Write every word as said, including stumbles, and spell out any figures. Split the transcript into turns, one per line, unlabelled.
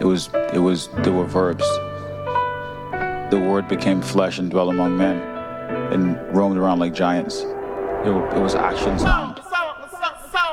was, it was, there were verbs. The word became flesh and dwelt among men and roamed around like giants. It, it was action sound.